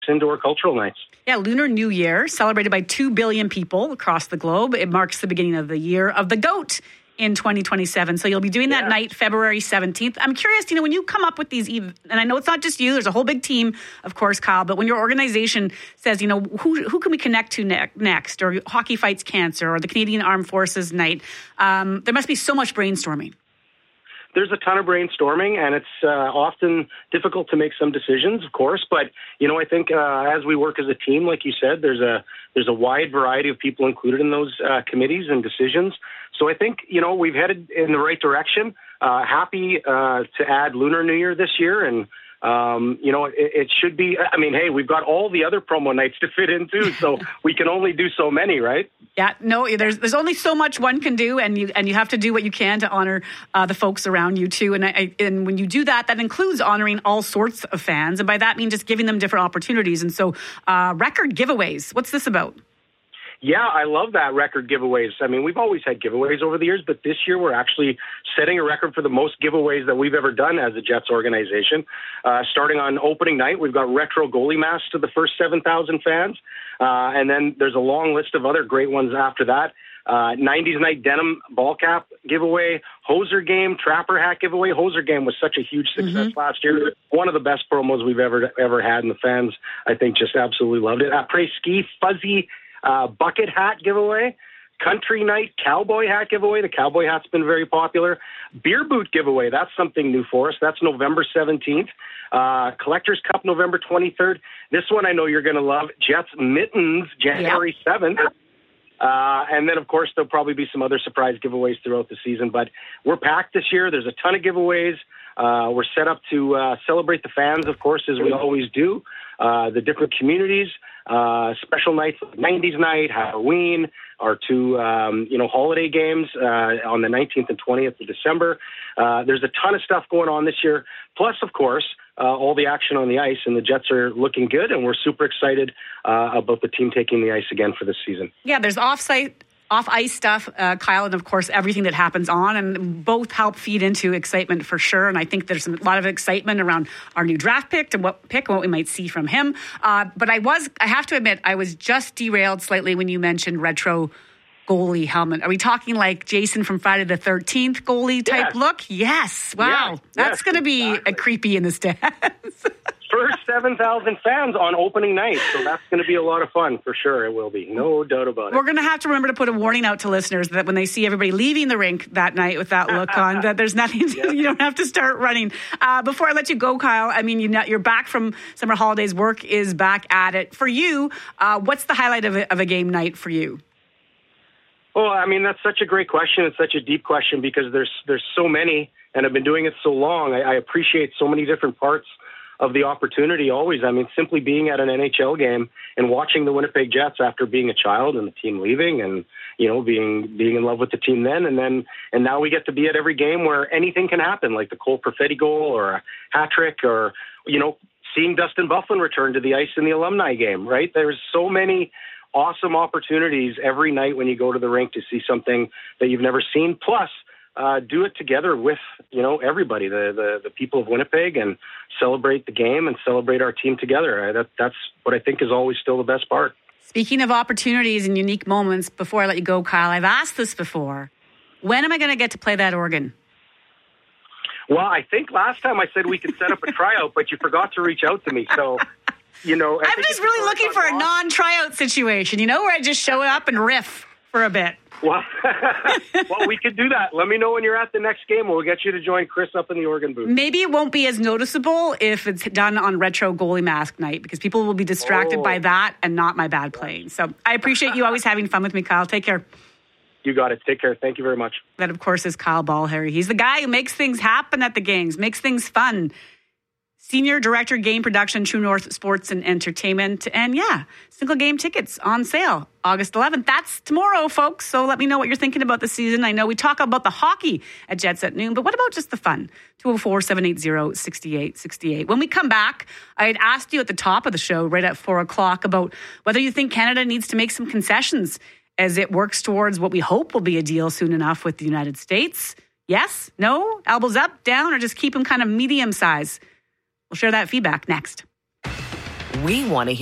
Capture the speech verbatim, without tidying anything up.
indoor cultural nights. Yeah, Lunar New Year, celebrated by two billion people across the globe. It marks the beginning of the year of the goat in twenty twenty-seven. So you'll be doing that yeah. night, February seventeenth. I'm curious, you know, when you come up with these, and I know it's not just you, there's a whole big team, of course, Kyle, but when your organization says, you know, who who can we connect to ne- next, or Hockey Fights Cancer, or the Canadian Armed Forces Night, um, there must be so much brainstorming. There's a ton of brainstorming, and it's uh, often difficult to make some decisions, of course. But, you know, I think uh, as we work as a team, like you said, there's a there's a wide variety of people included in those uh, committees and decisions. So I think, you know, we've headed in the right direction. Uh, happy uh, to add Lunar New Year this year. And, um, you know, it, it should be, I mean, hey, we've got all the other promo nights to fit in too. So we can only do so many, right? Yeah, no, there's there's only so much one can do, and you and you have to do what you can to honor uh, the folks around you too. And I, and when you do that, that includes honoring all sorts of fans, and by that I mean just giving them different opportunities. And so, uh, record giveaways. What's this about? Yeah, I love that, record giveaways. I mean, we've always had giveaways over the years, but this year we're actually setting a record for the most giveaways that we've ever done as a Jets organization. Uh, starting on opening night, we've got retro goalie masks to the first seven thousand fans. Uh, and then there's a long list of other great ones after that. Uh, nineties night denim ball cap giveaway, Hoser game, Trapper hat giveaway. Hoser game was such a huge success mm-hmm. last year. One of the best promos we've ever ever had, and the fans, I think, just absolutely loved it. Après ski fuzzy uh, bucket hat giveaway. Country night cowboy hat giveaway. The cowboy hat's been very popular. Beer boot giveaway. That's something new for us. That's November seventeenth. Uh, Collectors Cup November twenty-third. This one I know you're going to love. Jets mittens January seventh. Uh, and then, of course, there'll probably be some other surprise giveaways throughout the season. But we're packed this year. There's a ton of giveaways. Uh, we're set up to uh, celebrate the fans, of course, as we always do. Uh, the different communities, uh, special nights like nineties night, Halloween, our two, um, you know, holiday games uh, on the nineteenth and twentieth of December. Uh, there's a ton of stuff going on this year. Plus, of course, uh, all the action on the ice, and the Jets are looking good, and we're super excited uh, about the team taking the ice again for this season. Yeah, there's off-site off-ice stuff, uh, Kyle, and of course everything that happens on, and both help feed into excitement for sure. And I think there's a lot of excitement around our new draft pick and what pick and what we might see from him. Uh, but I was, I have to admit, I was just derailed slightly when you mentioned retro goalie helmet. Are we talking like Jason from Friday the thirteenth goalie type yes. look? Yes. Wow, yes, that's yes, going to be exactly. a creepy in the stands. First seven thousand fans on opening night, so that's going to be a lot of fun for sure. It will be, no doubt about it. We're going to have to remember to put a warning out to listeners that when they see everybody leaving the rink that night with that look on, that there's nothing, to, yeah. you don't have to start running. Uh, before I let you go, Kyle, I mean, you, you're back from summer holidays. Work is back at it. For you, uh, what's the highlight of a, of a game night for you? Well, I mean, that's such a great question. It's such a deep question because there's there's so many, and I've been doing it so long. I, I appreciate so many different parts of the opportunity always. I mean, simply being at an N H L game and watching the Winnipeg Jets after being a child and the team leaving and, you know, being being in love with the team then. And then and now we get to be at every game where anything can happen, like the Cole Perfetti goal or a hat trick or, you know, seeing Dustin Byfuglien return to the ice in the alumni game, right? There's so many awesome opportunities every night when you go to the rink to see something that you've never seen. Plus, Uh, do it together with, you know, everybody, the, the, the people of Winnipeg, and celebrate the game and celebrate our team together. Uh, that, that's what I think is always still the best part. Speaking of opportunities and unique moments, before I let you go, Kyle, I've asked this before. When am I going to get to play that organ? Well, I think last time I said we could set up a tryout, but you forgot to reach out to me. So, you know. I I'm just really looking for a non-tryout situation, you know, where I just show up and riff for a bit. Well, well, we could do that. Let me know when you're at the next game. We'll get you to join Chris up in the organ booth. Maybe it won't be as noticeable if it's done on retro goalie mask night, because people will be distracted oh. by that and not my bad playing. So I appreciate you always having fun with me, Kyle. Take care. You got it. Take care. Thank you very much. That, of course, is Kyle Ballharry. He's the guy who makes things happen at the games, makes things fun. Senior Director, Game Production, True North Sports and Entertainment. And yeah, single game tickets on sale August eleventh. That's tomorrow, folks. So let me know what you're thinking about the season. I know we talk about the hockey at Jets at Noon, but what about just the fun? two oh four, seven eight zero, six eight six eight. When we come back, I had asked you at the top of the show, right at four o'clock, about whether you think Canada needs to make some concessions as it works towards what we hope will be a deal soon enough with the United States. Yes? No? Elbows up, down, or just keep them kind of medium size? We'll share that feedback next. we want to